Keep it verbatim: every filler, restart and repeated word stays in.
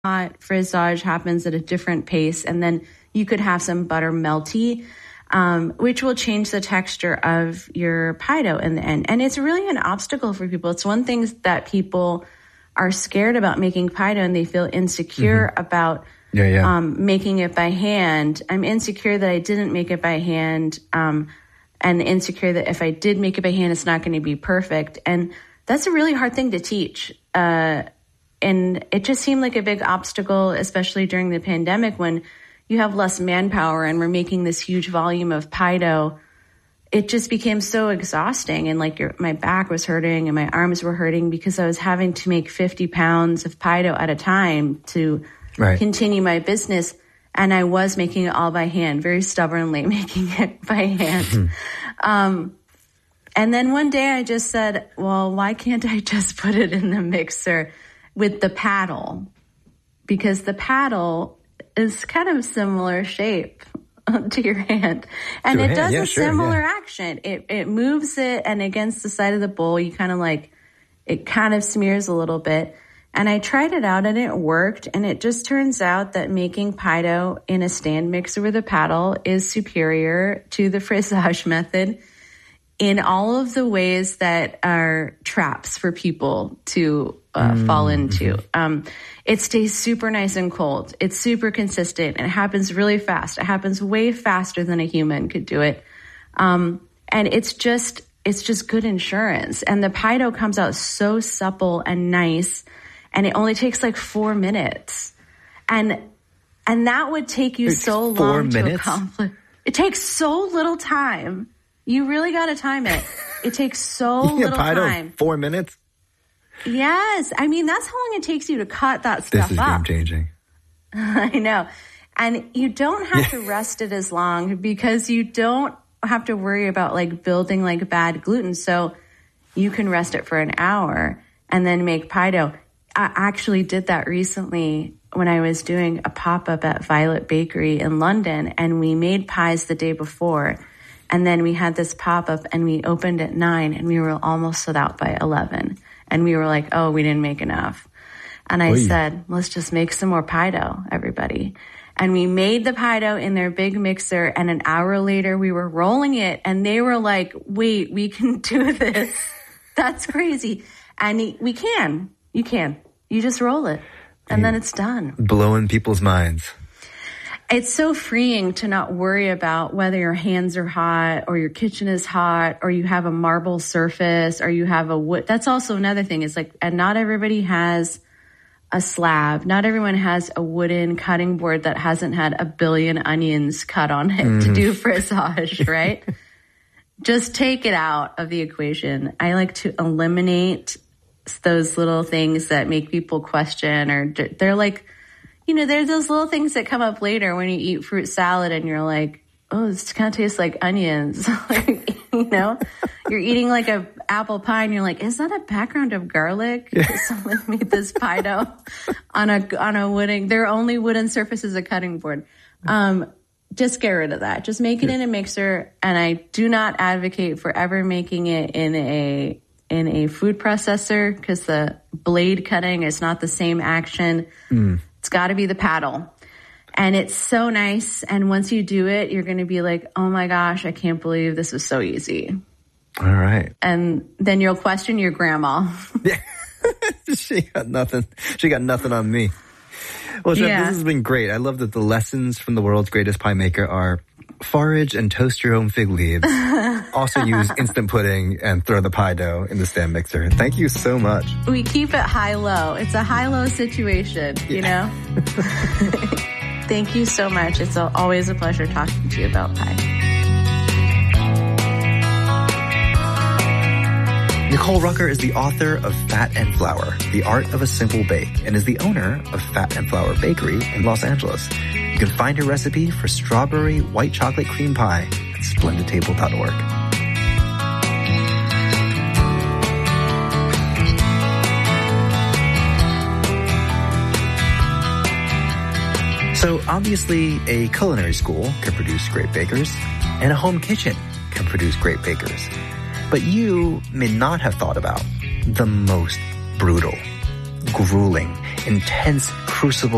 hot, frizzage happens at a different pace, and then you could have some butter melty, um, which will change the texture of your pie dough in the end. And it's really an obstacle for people. It's one thing that people are scared about making pie dough, and they feel insecure mm-hmm. about yeah, yeah. Um, making it by hand. I'm insecure that I didn't make it by hand, um, and insecure that if I did make it by hand, it's not going to be perfect. And that's a really hard thing to teach. Uh, and it just seemed like a big obstacle, especially during the pandemic when you have less manpower and we're making this huge volume of pie dough. It just became so exhausting, and like your, my back was hurting and my arms were hurting because I was having to make fifty pounds of pie dough at a time to right. continue my business. And I was making it all by hand, very stubbornly making it by hand. um, and then one day I just said, well, why can't I just put it in the mixer with the paddle? Because the paddle is kind of similar shape to your hand. And to it hand, does yeah, a sure, similar yeah. action. It it moves it, and against the side of the bowl, you kind of like, it kind of smears a little bit. And I tried it out and it worked. And it just turns out that making pie dough in a stand mixer with a paddle is superior to the frizzage method in all of the ways that are traps for people to uh, mm-hmm. fall into. Um, it stays super nice and cold. It's super consistent, and it happens really fast. It happens way faster than a human could do it. Um, and it's just, it's just good insurance. And the pie dough comes out so supple and nice, and it only takes like four minutes. And, and that would take you it's so long minutes? to accomplish. It takes so little time. You really got to time it. It takes so yeah, little pie dough, time. Four minutes? Yes. I mean, that's how long it takes you to cut that stuff up. This is game changing. I know. And you don't have yeah. to rest it as long because you don't have to worry about like building like bad gluten. So you can rest it for an hour and then make pie dough. I actually did that recently when I was doing a pop-up at Violet Bakery in London, and we made pies the day before. And then we had this pop-up, and we opened at nine, and we were almost sold out by eleven. And we were like, oh, we didn't make enough. And I Oy. said, let's just make some more pie dough, everybody. And we made the pie dough in their big mixer, and an hour later we were rolling it, and they were like, wait, we can do this. That's crazy. And we can. You can. You just roll it, and then it's done. Blowing people's minds. It's so freeing to not worry about whether your hands are hot or your kitchen is hot or you have a marble surface or you have a wood. That's also another thing. It's like, and not everybody has a slab. Not everyone has a wooden cutting board that hasn't had a billion onions cut on it mm. to do frizzage, right? Just take it out of the equation. I like to eliminate those little things that make people question, or they're like, you know, there's those little things that come up later when you eat fruit salad and you're like, oh, this kind of tastes like onions. Like, you know, you're eating like a apple pie and you're like, is that a background of garlic? Yeah. Someone made this pie dough on a, on a wooden, their only wooden surface is a cutting board. Um, just get rid of that. Just make it in a mixer. And I do not advocate for ever making it in a, in a food processor, because the blade cutting is not the same action. Mm. It's got to be the paddle. And it's so nice. And once you do it, you're going to be like, oh my gosh, I can't believe this was so easy. All right. And then you'll question your grandma. Yeah. She got nothing. She got nothing on me. Well, Chef, yeah. this has been great. I love that the lessons from the world's greatest pie maker are forage and toast your own fig leaves. Also use instant pudding and throw the pie dough in the stand mixer. Thank you so much. We keep it high-low. It's a high-low situation, yeah. you know? Thank you so much. It's always a pleasure talking to you about pie. Nicole Rucker is the author of Fat and Flour, The Art of a Simple Bake, and is the owner of Fat and Flour Bakery in Los Angeles. You can find her recipe for strawberry white chocolate cream pie at splendid table dot org. So obviously a culinary school can produce great bakers, and a home kitchen can produce great bakers. But you may not have thought about the most brutal, grueling, intense crucible